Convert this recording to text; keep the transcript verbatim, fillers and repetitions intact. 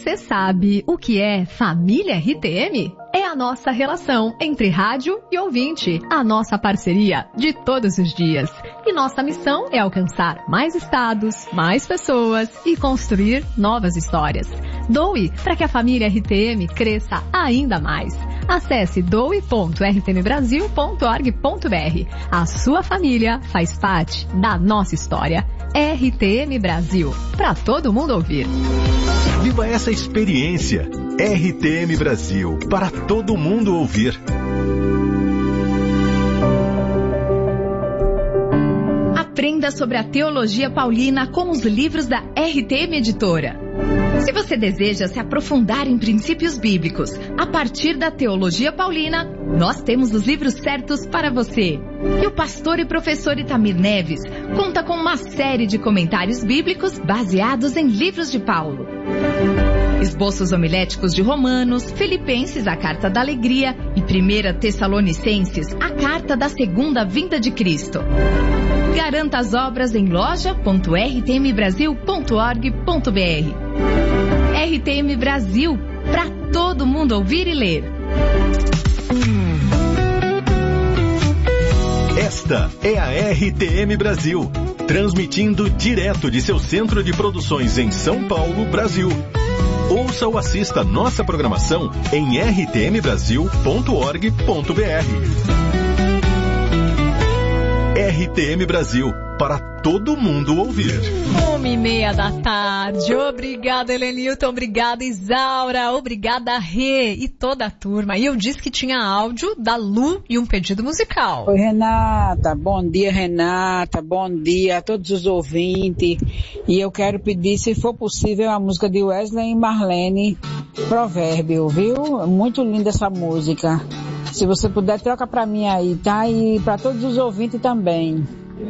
Você sabe o que é Família R T M? É a nossa relação entre rádio e ouvinte, a nossa parceria de todos os dias. E nossa missão é alcançar mais estados, mais pessoas e construir novas histórias. Doe para que a família R T M cresça ainda mais. Acesse doe ponto r t m brasil ponto org ponto b r. A sua família faz parte da nossa história. R T M Brasil, para todo mundo ouvir. Viva essa experiência. R T M Brasil, para todo mundo ouvir. Aprenda sobre a teologia paulina com os livros da R T M Editora. Se você deseja se aprofundar em princípios bíblicos a partir da teologia paulina, nós temos os livros certos para você. E o pastor e professor Itamir Neves conta com uma série de comentários bíblicos baseados em livros de Paulo. Esboços homiléticos de Romanos, Filipenses, a Carta da Alegria e primeira Tessalonicenses, a Carta da Segunda Vinda de Cristo. Garanta as obras em loja ponto r t m brasil ponto org ponto b r. R T M Brasil, para todo mundo ouvir e ler. Esta é a R T M Brasil, transmitindo direto de seu centro de produções em São Paulo, Brasil. Ouça ou assista nossa programação em r t m brasil ponto org ponto b r. R T M Brasil, para todo mundo ouvir. Uma e meia da tarde. Obrigada, Helenilton. Obrigada, Isaura. Obrigada, Rê e toda a turma. E eu disse que tinha áudio da Lu e um pedido musical. Oi, Renata. Bom dia, Renata. Bom dia a todos os ouvintes. E eu quero pedir, se for possível, a música de Wesley e Marlene, Provérbio, viu? Muito linda essa música. Se você puder, troca pra mim aí, tá? E pra todos os ouvintes também.